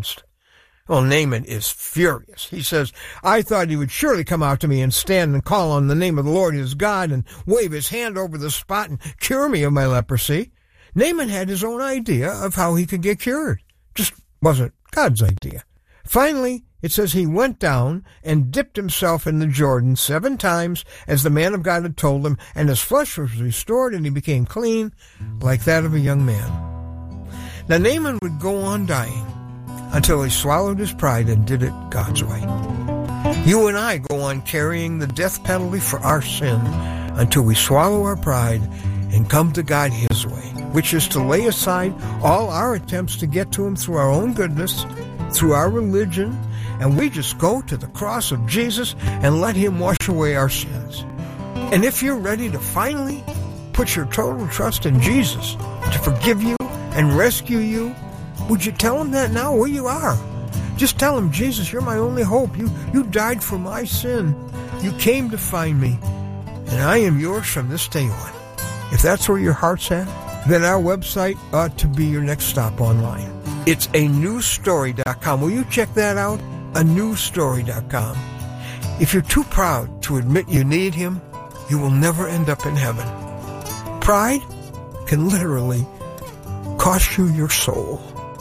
cleansed. Well, Naaman is furious. He says, I thought he would surely come out to me and stand and call on the name of the Lord his God and wave his hand over the spot and cure me of my leprosy. Naaman had his own idea of how he could get cured. Just wasn't God's idea. Finally, it says he went down and dipped himself in the Jordan 7 times, as the man of God had told him, and his flesh was restored, and he became clean, like that of a young man. Now Naaman would go on dying until he swallowed his pride and did it God's way. You and I go on carrying the death penalty for our sin until we swallow our pride and come to God his way, which is to lay aside all our attempts to get to him through our own goodness, through our religion, and we just go to the cross of Jesus and let him wash away our sins. And if you're ready to finally put your total trust in Jesus to forgive you and rescue you, would you tell him that now where you are? Just tell him, Jesus, you're my only hope. You died for my sin. You came to find me, and I am yours from this day on. If that's where your heart's at, then our website ought to be your next stop online. It's anewstory.com. Will you check that out? anewstory.com. If you're too proud to admit you need him, you will never end up in heaven. Pride can literally cost you your soul.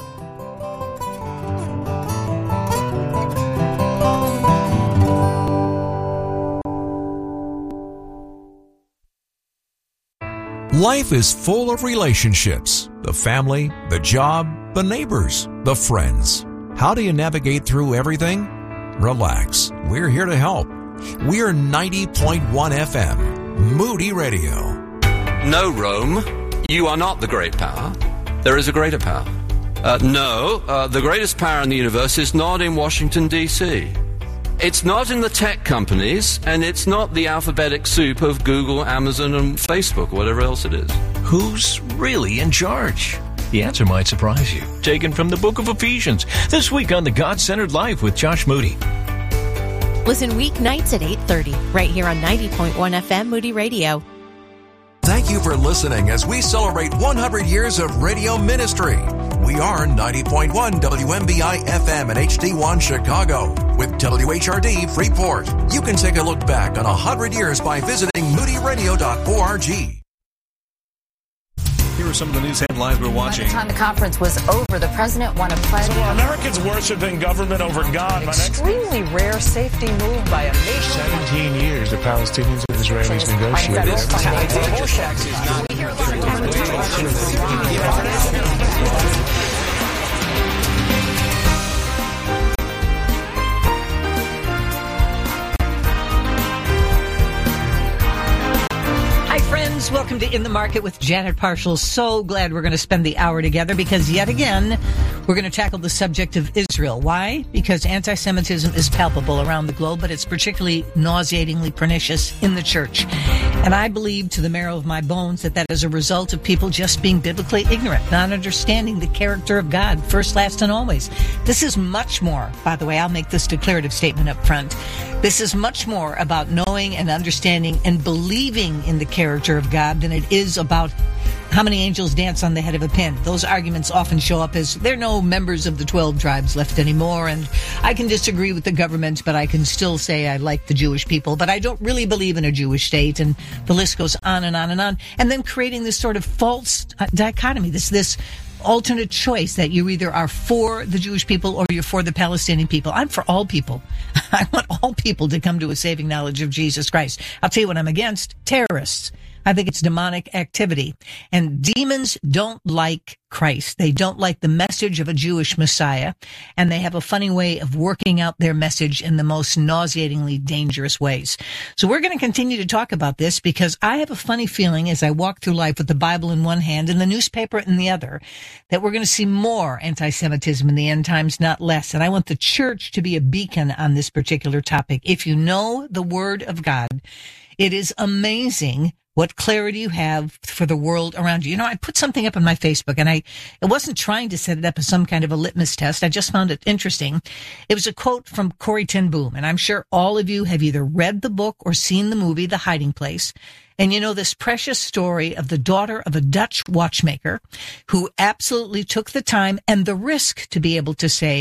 Life is full of relationships. The family, the job, the neighbors, the friends. How do you navigate through everything? Relax. We're here to help. We're 90.1 FM, Moody Radio. No, Rome, you are not the great power. There is a greater power. The greatest power in the universe is not in Washington, D.C. It's not in the tech companies, and it's not the alphabetic soup of Google, Amazon, and Facebook, or whatever else it is. Who's really in charge? The answer might surprise you. Taken from the book of Ephesians. This week on The God-Centered Life with Josh Moody. Listen weeknights at 8:30, right here on 90.1 FM Moody Radio. Thank you for listening as we celebrate 100 years of radio ministry. We are 90.1 WMBI FM and HD1 Chicago with WHRD Freeport. You can take a look back on 100 years by visiting moodyradio.org. Here are some of the news headlines we're watching. By the time the conference was over, the president won a pledge. So are Americans worshiping government over God? Extremely rare safety move by a nation. 17 years the Palestinians and Israelis negotiated. Welcome to In the Market with Janet Parshall. So glad we're going to spend the hour together because yet again, we're going to tackle the subject of Israel. Why? Because anti-Semitism is palpable around the globe, but it's particularly nauseatingly pernicious in the church. And I believe to the marrow of my bones that is a result of people just being biblically ignorant, not understanding the character of God, first, last, and always. This is much more, by the way, I'll make this declarative statement up front. This is much more about knowing and understanding and believing in the character of God than it is about how many angels dance on the head of a pin. Those arguments often show up as there are no members of the 12 tribes left anymore, and I can disagree with the government, but I can still say I like the Jewish people, but I don't really believe in a Jewish state, and the list goes on and on and on. And then creating this sort of false dichotomy, this alternate choice that you either are for the Jewish people or you're for the Palestinian people. I'm for all people. I want all people to come to a saving knowledge of Jesus Christ. I'll tell you what I'm against: terrorists. I think it's demonic activity. And demons don't like Christ. They don't like the message of a Jewish Messiah. And they have a funny way of working out their message in the most nauseatingly dangerous ways. So we're going to continue to talk about this because I have a funny feeling as I walk through life with the Bible in one hand and the newspaper in the other, that we're going to see more anti-Semitism in the end times, not less. And I want the church to be a beacon on this particular topic. If you know the Word of God, it is amazing what clarity you have for the world around you. You know, I put something up on my Facebook, and it wasn't trying to set it up as some kind of a litmus test. I just found it interesting. It was a quote from Corrie ten Boom, and I'm sure all of you have either read the book or seen the movie, The Hiding Place. And you know this precious story of the daughter of a Dutch watchmaker who absolutely took the time and the risk to be able to say,